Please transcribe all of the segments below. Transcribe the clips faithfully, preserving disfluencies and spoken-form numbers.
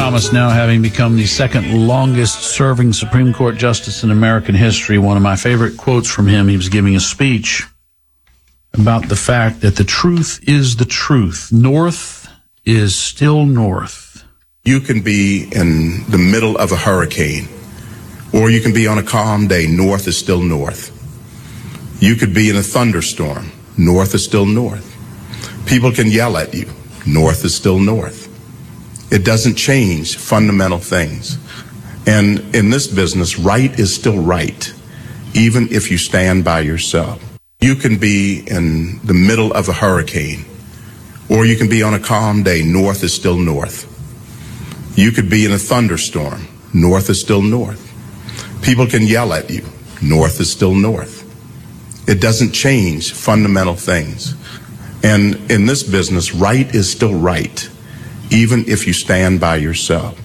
Thomas, now having become the second longest serving Supreme Court justice in American history, one of my favorite quotes from him, he was giving a speech about the fact that the truth is the truth. North is still north. You can be in the middle of a hurricane, or you can be on a calm day. North is still north. You could be in a thunderstorm. North is still north. People can yell at you. North is still north. It doesn't change fundamental things. And in this business, right is still right, even if you stand by yourself. You can be in the middle of a hurricane, or you can be on a calm day. North is still north. You could be in a thunderstorm. North is still north. People can yell at you. North is still north. It doesn't change fundamental things. And in this business, right is still right, even if you stand by yourself.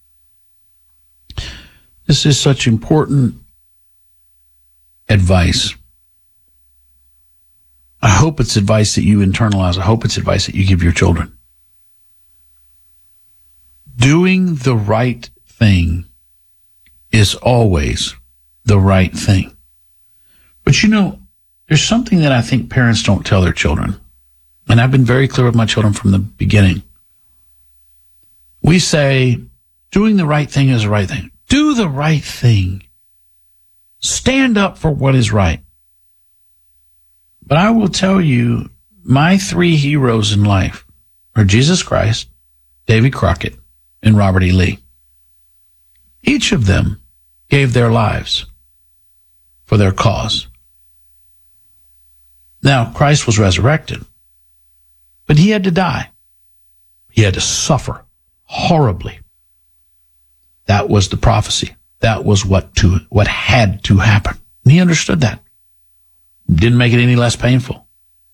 This is such important advice. I hope it's advice that you internalize. I hope it's advice that you give your children. Doing the right thing is always the right thing. But you know, there's something that I think parents don't tell their children. And I've been very clear with my children from the beginning. We say, doing the right thing is the right thing. Do the right thing. Stand up for what is right. But I will tell you, my three heroes in life are Jesus Christ, Davy Crockett, and Robert E. Lee. Each of them gave their lives for their cause. Now, Christ was resurrected, but he had to die. He had to suffer horribly. That was the prophecy. That was what to what had to happen. And he understood that. Didn't make it any less painful.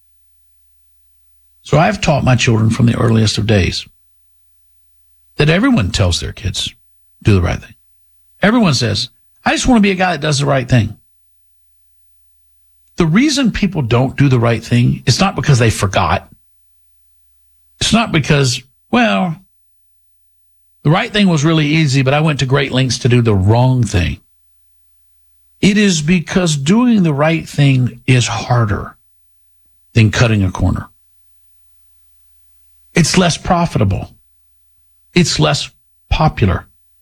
So I've taught my children from the earliest of days that everyone tells their kids, do the right thing. Everyone says, I just want to be a guy that does the right thing. The reason people don't do the right thing is not because they forgot. It's not because, well, the right thing was really easy, but I went to great lengths to do the wrong thing. It is because doing the right thing is harder than cutting a corner. It's less profitable. It's less popular.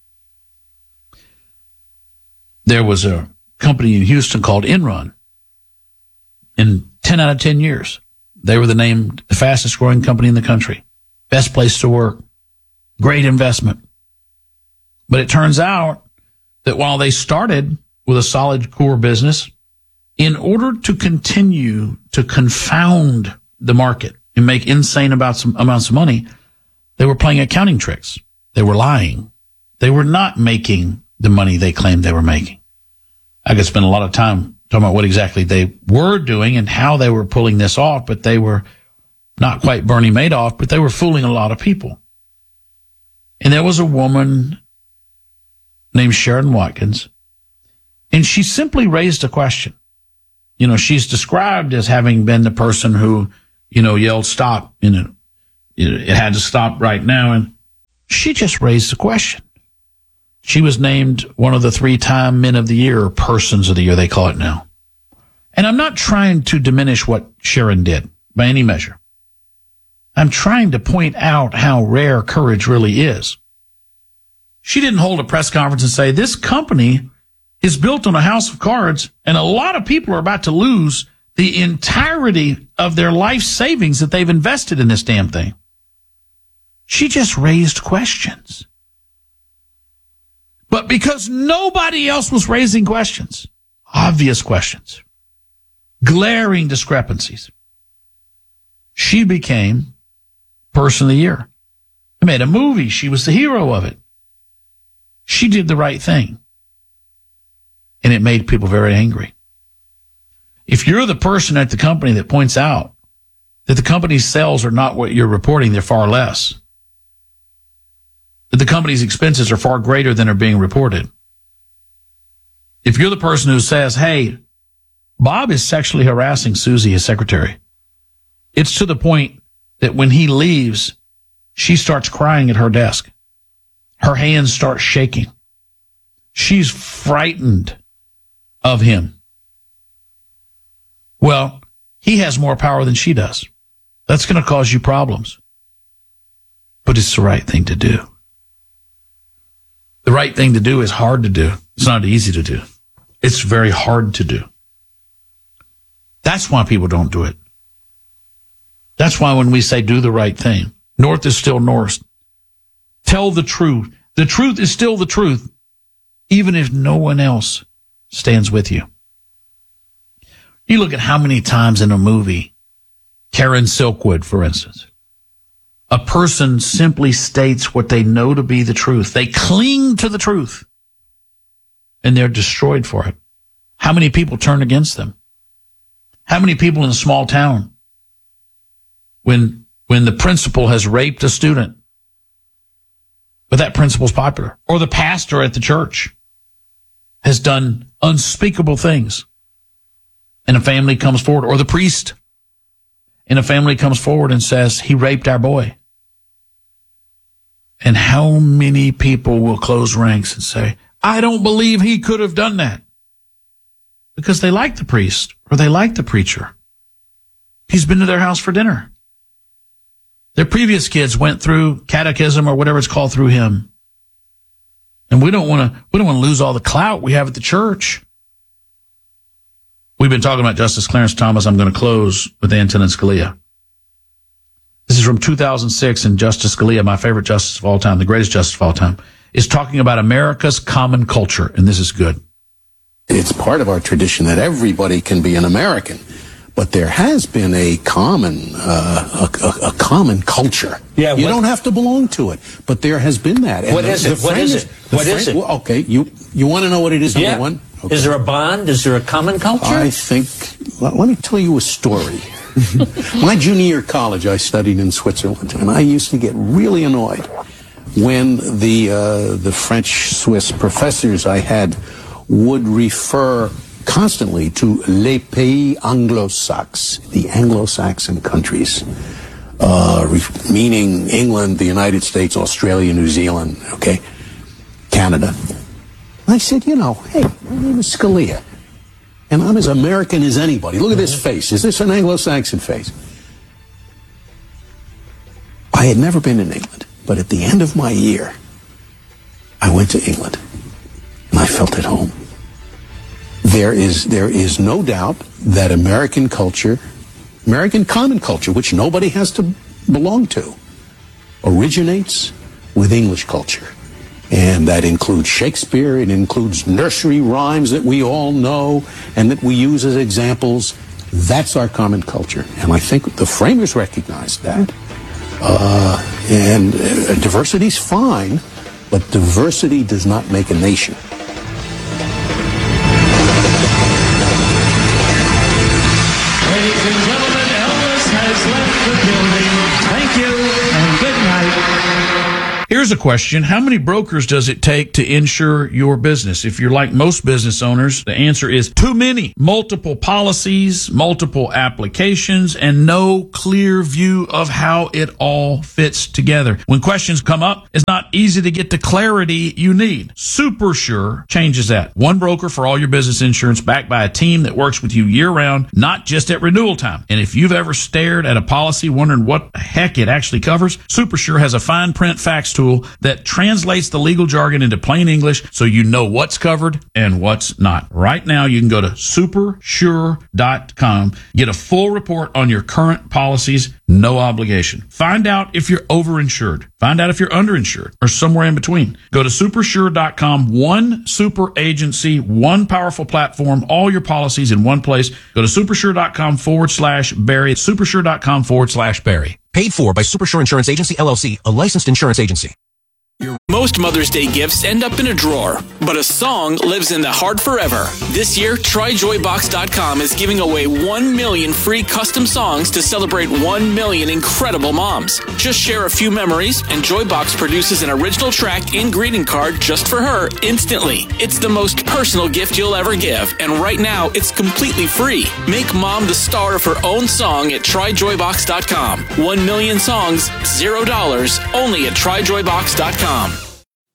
There was a company in Houston called Enron. In ten out of ten years, they were the named the fastest growing company in the country. Best place to work. Great investment. But it turns out that while they started with a solid core business, in order to continue to confound the market and make insane about some amounts of money, they were playing accounting tricks. They were lying. They were not making the money they claimed they were making. I could spend a lot of time talking about what exactly they were doing and how they were pulling this off, but they were not quite Bernie Madoff, but they were fooling a lot of people. And there was a woman named Sharon Watkins, and she simply raised a question. You know, she's described as having been the person who, you know, yelled, stop, you know, it had to stop right now. And she just raised a question. She was named one of the three-time Men of the Year, or Persons of the Year, they call it now. And I'm not trying to diminish what Sharon did by any measure. I'm trying to point out how rare courage really is. She didn't hold a press conference and say, this company is built on a house of cards, and a lot of people are about to lose the entirety of their life savings that they've invested in this damn thing. She just raised questions. But because nobody else was raising questions, obvious questions, glaring discrepancies, she became Person of the Year. They made a movie. She was the hero of it. She did the right thing. And it made people very angry. If you're the person at the company that points out that the company's sales are not what you're reporting, they're far less, that the company's expenses are far greater than are being reported. If you're the person who says, hey, Bob is sexually harassing Susie, his secretary, it's to the point that when he leaves, she starts crying at her desk. Her hands start shaking. She's frightened of him. Well, he has more power than she does. That's going to cause you problems. But it's the right thing to do. The right thing to do is hard to do. It's not easy to do. It's very hard to do. That's why people don't do it. That's why when we say do the right thing, north is still north. Tell the truth. The truth is still the truth, even if no one else stands with you. You look at how many times in a movie, Karen Silkwood, for instance, a person simply states what they know to be the truth. They cling to the truth, and they're destroyed for it. How many people turn against them? How many people in a small town, when when the principal has raped a student, but that principal's popular, or the pastor at the church has done unspeakable things, and a family comes forward, or the priest in a family comes forward and says, he raped our boy. And how many people will close ranks and say, I don't believe he could have done that? Because they like the priest or they like the preacher. He's been to their house for dinner. Their previous kids went through catechism or whatever it's called through him. And we don't want to, we don't want to lose all the clout we have at the church. We've been talking about Justice Clarence Thomas. I'm going to close with Antonin Scalia. This is from two thousand six, and Justice Scalia, my favorite justice of all time, the greatest justice of all time, is talking about America's common culture, and this is good. It's part of our tradition that everybody can be an American, but there has been a common, uh, a, a, a common culture. Yeah, you what, don't have to belong to it, but there has been that. And what the, is the it? What framers, is it? What frame, is it? Well, okay, you you want to know what it is? Number yeah. one. Okay. Is there a bond? Is there a common culture? I think. Well, let me tell you a story. My junior year of college, I studied in Switzerland, and I used to get really annoyed when the uh, the French Swiss professors I had would refer constantly to les pays anglo-saxons, the Anglo-Saxon countries, uh, re- meaning England, the United States, Australia, New Zealand, okay, Canada. I said, you know, hey, my name is Scalia, and I'm as American as anybody. Look at this face. Is this an Anglo-Saxon face? I had never been in England, but at the end of my year, I went to England, and I felt at home. There is, there is no doubt that American culture, American common culture, which nobody has to belong to, originates with English culture. And that includes Shakespeare, it includes nursery rhymes that we all know and that we use as examples. That's our common culture. And I think the framers recognized that. Uh, and uh, diversity's fine, but diversity does not make a nation. Ladies and gentlemen, Elvis has left the building. Thank you and good night. Here's a question. How many brokers does it take to insure your business? If you're like most business owners, the answer is too many. Multiple policies, multiple applications, and no clear view of how it all fits together. When questions come up, it's not easy to get the clarity you need. SuperSure changes that. One broker for all your business insurance, backed by a team that works with you year-round, not just at renewal time. And if you've ever stared at a policy wondering what the heck it actually covers, SuperSure has a fine print fax tool that translates the legal jargon into plain English so you know what's covered and what's not. Right now, you can go to super sure dot com, get a full report on your current policies, no obligation. Find out if you're overinsured. Find out if you're underinsured or somewhere in between. Go to super sure dot com, one super agency, one powerful platform, all your policies in one place. Go to super sure dot com forward slash Barry, super sure dot com forward slash Barry. Paid for by SuperSure Insurance Agency, L L C, a licensed insurance agency. Most Mother's Day gifts end up in a drawer, but a song lives in the heart forever. This year, try joy box dot com is giving away one million free custom songs to celebrate one million incredible moms. Just share a few memories, and Joybox produces an original track and greeting card just for her instantly. It's the most personal gift you'll ever give, and right now, it's completely free. Make mom the star of her own song at try joy box dot com. One million songs, zero dollars, only at try joy box dot com.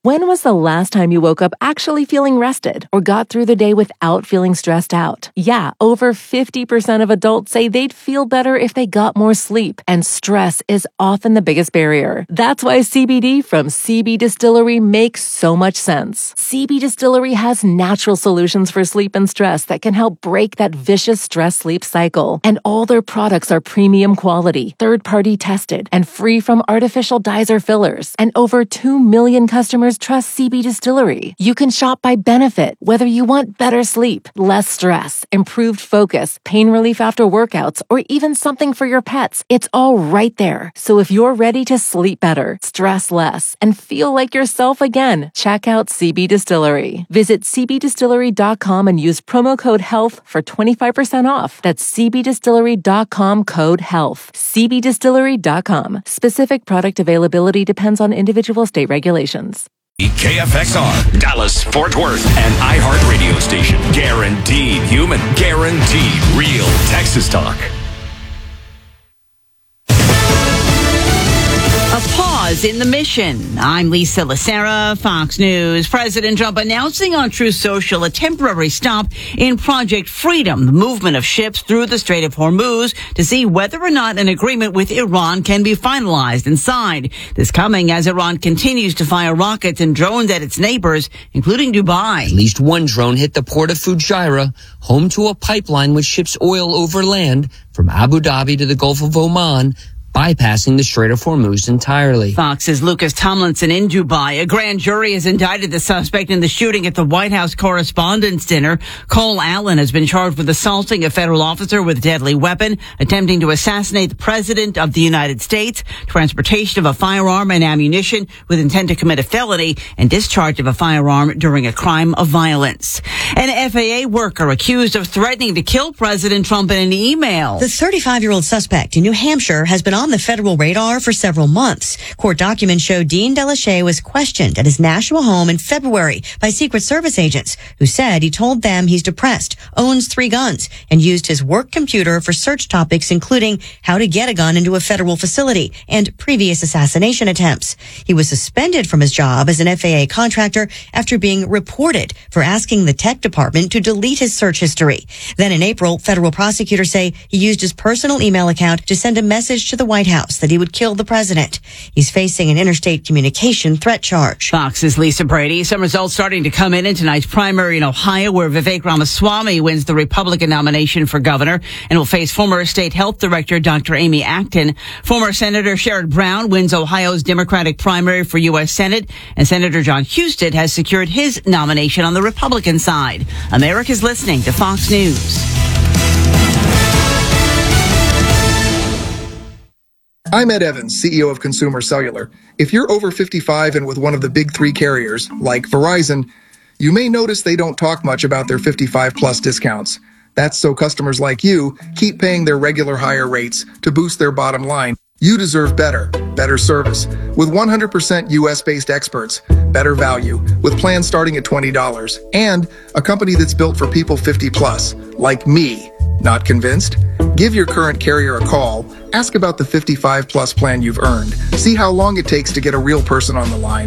When was the last time you woke up actually feeling rested or got through the day without feeling stressed out? Yeah, over fifty percent of adults say they'd feel better if they got more sleep, and stress is often the biggest barrier. That's why C B D from C B Distillery makes so much sense. C B Distillery has natural solutions for sleep and stress that can help break that vicious stress-sleep cycle. And all their products are premium quality, third-party tested, and free from artificial dyes or fillers. And over two million customers trust C B Distillery. You can shop by benefit, whether you want better sleep, less stress, improved focus, pain relief after workouts, or even something for your pets. It's all right there. So if you're ready to sleep better, stress less, and feel like yourself again, check out C B Distillery. Visit c b distillery dot com and use promo code HEALTH for twenty-five percent off. That's c b distillery dot com code HEALTH. c b distillery dot com. Specific product availability depends on individual state regulations. K F X R, Dallas, Fort Worth, an iHeart radio station. Guaranteed human, guaranteed real Texas talk. A pause in the mission. I'm Lisa Lacera, Fox News. President Trump announcing on Truth Social a temporary stop in Project Freedom, the movement of ships through the Strait of Hormuz, to see whether or not an agreement with Iran can be finalized and signed. This coming as Iran continues to fire rockets and drones at its neighbors, including Dubai. At least one drone hit the port of Fujairah, home to a pipeline which ships oil over land from Abu Dhabi to the Gulf of Oman, bypassing the Strait of Hormuz entirely. Fox's Lucas Tomlinson in Dubai. A grand jury has indicted the suspect in the shooting at the White House Correspondents' Dinner. Cole Allen has been charged with assaulting a federal officer with a deadly weapon, attempting to assassinate the President of the United States, transportation of a firearm and ammunition with intent to commit a felony, and discharge of a firearm during a crime of violence. An F A A worker accused of threatening to kill President Trump in an email. The thirty-five-year-old suspect in New Hampshire has been on the federal radar for several months. Court documents show Dean Delachey was questioned at his Nashua home in February by Secret Service agents who said he told them he's depressed, owns three guns, and used his work computer for search topics including how to get a gun into a federal facility and previous assassination attempts. He was suspended from his job as an F A A contractor after being reported for asking the tech department to delete his search history. Then in April, federal prosecutors say he used his personal email account to send a message to the White House that he would kill the president. He's facing an interstate communication threat charge. Fox's Lisa Brady. Some results starting to come in in tonight's primary in Ohio, where Vivek Ramaswamy wins the Republican nomination for governor and will face former state health director Doctor Amy Acton. Former Senator Sherrod Brown wins Ohio's Democratic primary for U S Senate, and Senator John Husted has secured his nomination on the Republican side. America's listening to Fox News. I'm Ed Evans, C E O of Consumer Cellular. If you're over fifty-five and with one of the big three carriers, like Verizon, you may notice they don't talk much about their fifty-five plus discounts. That's so customers like you keep paying their regular higher rates to boost their bottom line. You deserve better, better service. With one hundred percent U S-based experts, better value, with plans starting at twenty dollars, and a company that's built for people fifty plus, like me. Not convinced? Give your current carrier a call. Ask about the fifty-five plus plan you've earned. See how long it takes to get a real person on the line.